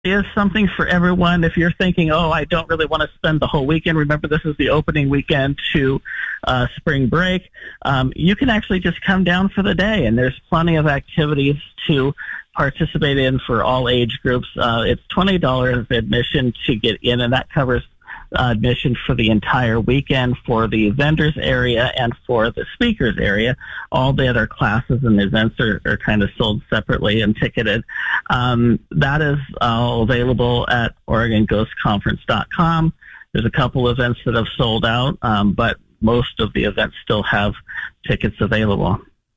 is something for everyone. If you're thinking, oh, I don't really want to spend the whole weekend, remember this is the opening weekend to spring break. You can actually just come down for the day, and there's plenty of activities to participate in for all age groups. It's $20 admission to get in, and that covers admission for the entire weekend for the vendors area and for the speakers area. All the other classes and events are kind of sold separately and ticketed. That is all available at OregonGhostConference.com. There's a couple events that have sold out, but most of the events still have tickets available.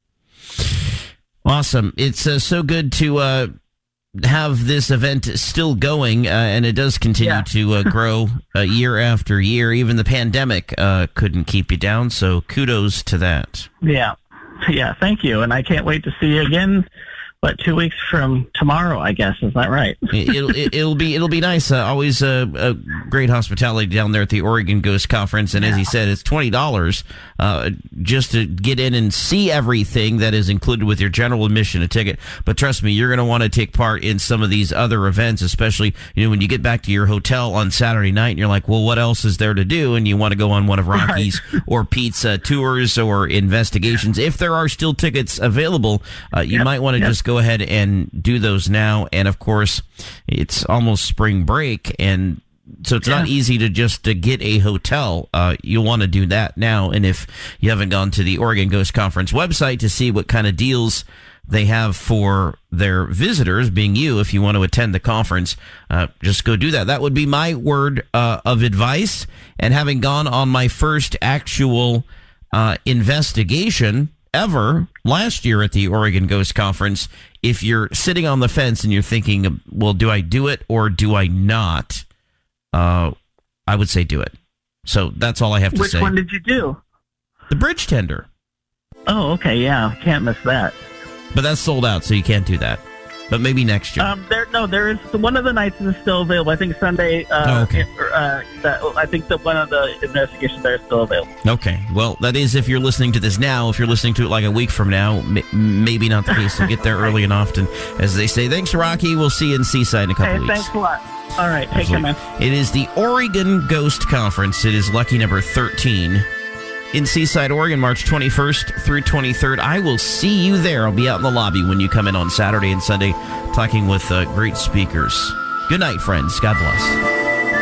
Awesome. It's so good to have this event still going, and it does continue to grow year after year. Even the pandemic couldn't keep you down, so kudos to that. Yeah, thank you. And I can't wait to see you again. But 2 weeks from tomorrow, I guess, is that right? It'll be nice. Always a great hospitality down there at the Oregon Ghost Conference, and as he said, it's $20 just to get in and see everything that is included with your general admission a ticket. But trust me, you're going to want to take part in some of these other events, especially when you get back to your hotel on Saturday night, and you're like, well, what else is there to do? And you want to go on one of Rocky's or Pete's tours or investigations. If there are still tickets available, you might want to just go ahead and do those now. And of course, it's almost spring break, and so it's not easy to just to get a hotel. You'll want to do that now. And if you haven't gone to the Oregon Ghost Conference website to see what kind of deals they have for their visitors, being you, if you want to attend the conference, just go do that. That would be my word of advice. And having gone on my first actual investigation ever last year at the Oregon Ghost Conference, if you're sitting on the fence and you're thinking, well, do I do it or do I not? I would say do it. So that's all I have to say. Which one did you do? The bridge tender. Oh, okay, yeah. Can't miss that. But that's sold out, so you can't do that. But maybe next year. There is one of the nights is still available. I think Sunday. Okay. I think that one of the investigations there is still available. Okay. Well, that is if you're listening to this now. If you're listening to it like a week from now, maybe not the case. So get there early and often, as they say. Thanks, Rocky. We'll see you in Seaside in a couple weeks. Thanks a lot. All right. Take care, man. It is the Oregon Ghost Conference. It is lucky number 13. In Seaside, Oregon, March 21st through 23rd. I will see you there. I'll be out in the lobby when you come in on Saturday and Sunday talking with great speakers. Good night, friends. God bless.